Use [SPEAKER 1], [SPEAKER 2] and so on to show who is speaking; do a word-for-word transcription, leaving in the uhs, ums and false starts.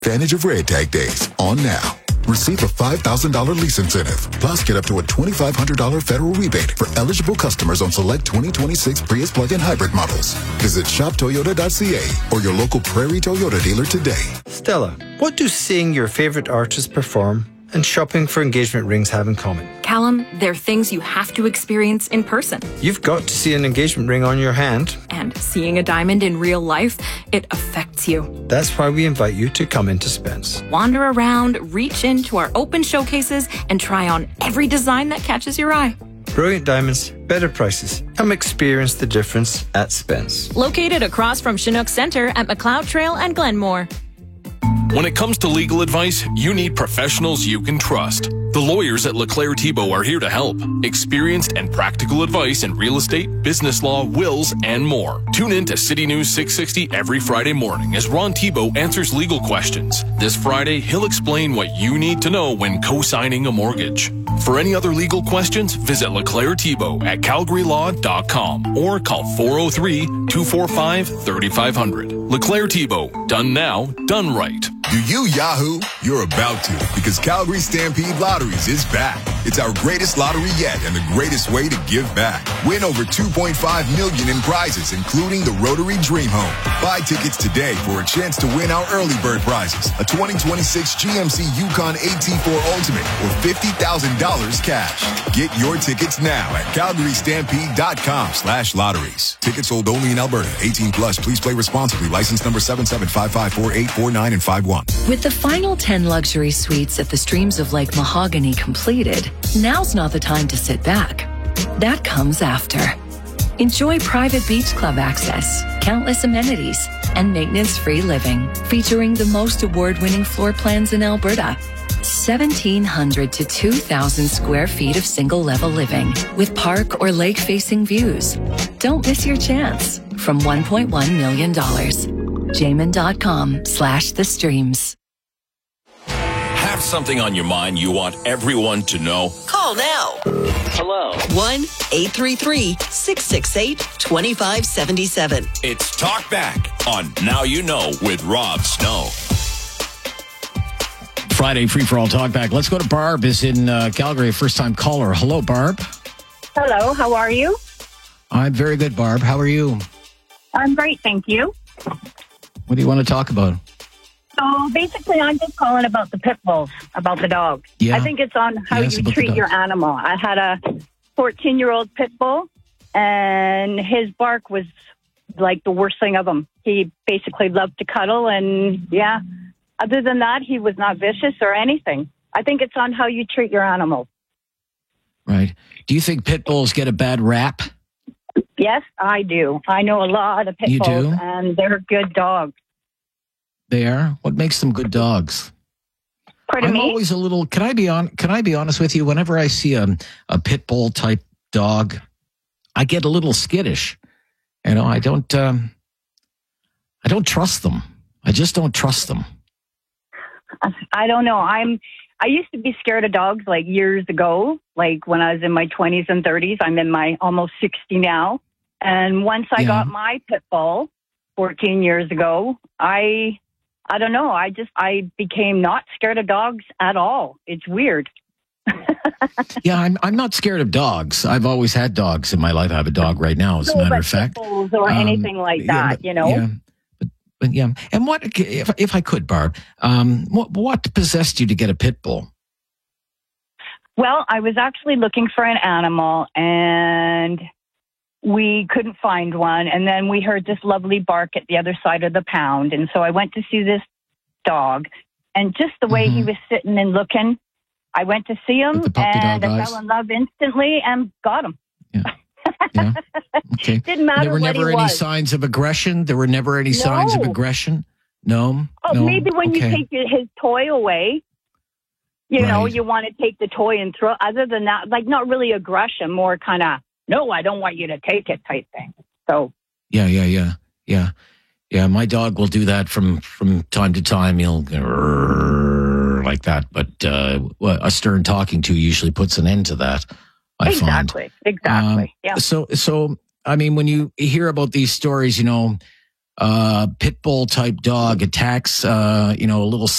[SPEAKER 1] Advantage of Red Tag Days on now. Receive a five thousand dollars lease incentive. Plus, get up to a twenty-five hundred dollars federal rebate for eligible customers on select twenty twenty-six Prius plug-in hybrid models. Visit shop toyota dot c a or your local Prairie Toyota dealer today.
[SPEAKER 2] Stella, what do seeing your favorite artists perform and shopping for engagement rings have in common?
[SPEAKER 3] Callum, they're things you have to experience in person.
[SPEAKER 2] You've got to see an engagement ring on your hand.
[SPEAKER 3] And seeing a diamond in real life, it affects you.
[SPEAKER 2] That's why we invite you to come into Spence.
[SPEAKER 3] Wander around, reach into our open showcases, and try on every design that catches your eye.
[SPEAKER 2] Brilliant diamonds, better prices. Come experience the difference at Spence.
[SPEAKER 3] Located across from Chinook Center at McLeod Trail and Glenmore.
[SPEAKER 4] When it comes to legal advice, you need professionals you can trust. The lawyers at LeClaire Thibault are here to help. Experienced and practical advice in real estate, business law, wills, and more. Tune in to City News six sixty every Friday morning as Ron Thibault answers legal questions. This Friday, he'll explain what you need to know when co-signing a mortgage. For any other legal questions, visit LeClaire Thibault at calgary law dot com or call four oh three, two four five, three five zero zero. LeClaire Thibault. Done now, done right.
[SPEAKER 5] Do you Yahoo? You're about to, because Calgary Stampede Lotteries is back. It's our greatest lottery yet and the greatest way to give back. Win over two point five million dollars in prizes, including the Rotary Dream Home. Buy tickets today for a chance to win our early bird prizes, a twenty twenty-six G M C Yukon A T four Ultimate, or fifty thousand dollars cash. Get your tickets now at calgary stampede dot com slash lotteries. Tickets sold only in Alberta. eighteen plus. Please play responsibly. License number seven seven five five four eight four nine and five one.
[SPEAKER 6] With the final ten luxury suites at the Streams of Lake Mahogany completed, now's not the time to sit back. That comes after. Enjoy private beach club access, countless amenities, and maintenance-free living, featuring the most award-winning floor plans in Alberta. seventeen hundred to two thousand square feet of single-level living with park or lake-facing views. Don't miss your chance from one point one million dollars. Jamin.com slash the streams.
[SPEAKER 7] Have something on your mind you want everyone to know?
[SPEAKER 8] Call now.
[SPEAKER 7] Hello.
[SPEAKER 8] one eight three three, six six eight, two five seven seven.
[SPEAKER 7] It's Talk Back on Now You Know with Rob Snow.
[SPEAKER 9] Friday free for all talk back. Let's go to Barb is in uh, Calgary, first time caller. Hello, Barb.
[SPEAKER 10] Hello, how are you?
[SPEAKER 9] I'm very good, Barb. How are you?
[SPEAKER 10] I'm great, thank you.
[SPEAKER 9] What do you want to talk about?
[SPEAKER 10] So basically, I'm just calling about the pit bulls, about the dog.
[SPEAKER 9] Yeah.
[SPEAKER 10] I think it's on how
[SPEAKER 9] Yes,
[SPEAKER 10] you
[SPEAKER 9] about the
[SPEAKER 10] treat your
[SPEAKER 9] dogs.
[SPEAKER 10] animal. I had a fourteen-year-old pit bull, and his bark was like the worst thing of him. He basically loved to cuddle, and yeah, other than that, he was not vicious or anything. I think it's on how you treat your animal.
[SPEAKER 9] Right. Do you think pit bulls get a bad rap?
[SPEAKER 10] Yes, I do. I know a lot of pit
[SPEAKER 9] You
[SPEAKER 10] bulls,
[SPEAKER 9] do?
[SPEAKER 10] and they're good dogs.
[SPEAKER 9] They are? What makes them good dogs?
[SPEAKER 10] Pardon
[SPEAKER 9] I'm
[SPEAKER 10] me?
[SPEAKER 9] always a little. Can I be on? Can I be honest with you? Whenever I see a a pit bull type dog, I get a little skittish. You know, I don't. Um, I don't trust them. I just don't trust them.
[SPEAKER 10] I don't know. I'm. I used to be scared of dogs like years ago, like when I was in my twenties and thirties. I'm in my almost sixty now. And once I
[SPEAKER 9] Yeah.
[SPEAKER 10] got my pit bull fourteen years ago, I, I don't know. I just, I became not scared of dogs at all. It's weird.
[SPEAKER 9] Yeah, I'm. I'm not scared of dogs. I've always had dogs in my life. I have a dog right now, as a
[SPEAKER 10] No,
[SPEAKER 9] matter
[SPEAKER 10] but
[SPEAKER 9] of fact.
[SPEAKER 10] pit bulls or
[SPEAKER 9] Um,
[SPEAKER 10] anything like
[SPEAKER 9] yeah,
[SPEAKER 10] that,
[SPEAKER 9] but-
[SPEAKER 10] you know?
[SPEAKER 9] Yeah, but, but yeah. And what if if I could, Barb? Um, what what possessed you to get a pit bull?
[SPEAKER 10] Well, I was actually looking for an animal and we couldn't find one. And then we heard this lovely bark at the other side of the pound. And so I went to see this dog, and just the way
[SPEAKER 9] Mm-hmm.
[SPEAKER 10] he was sitting and looking, I went to see him
[SPEAKER 9] With the puppy
[SPEAKER 10] and
[SPEAKER 9] dog
[SPEAKER 10] I
[SPEAKER 9] eyes?
[SPEAKER 10] fell in love instantly and got him.
[SPEAKER 9] Yeah. Okay.
[SPEAKER 10] Didn't matter
[SPEAKER 9] There were
[SPEAKER 10] what
[SPEAKER 9] never
[SPEAKER 10] he
[SPEAKER 9] any
[SPEAKER 10] was.
[SPEAKER 9] signs of aggression. There were never any signs of
[SPEAKER 10] No.
[SPEAKER 9] aggression. No.
[SPEAKER 10] Oh,
[SPEAKER 9] no?
[SPEAKER 10] maybe when
[SPEAKER 9] Okay.
[SPEAKER 10] you take your- his toy away, you know,
[SPEAKER 9] Right.
[SPEAKER 10] you want to take the toy and throw. Other than that, like not really aggression, more kind of, no, I don't want you to take it type thing. So,
[SPEAKER 9] Yeah, yeah, yeah, yeah, yeah. My dog will do that from from time to time. He'll grrr like that, but uh, a stern talking to usually puts an end to that. I
[SPEAKER 10] exactly,
[SPEAKER 9] find.
[SPEAKER 10] exactly.
[SPEAKER 9] Um,
[SPEAKER 10] yeah.
[SPEAKER 9] So, so I mean, when you hear about these stories, you know, uh, pit bull type dog attacks, uh, you know, a little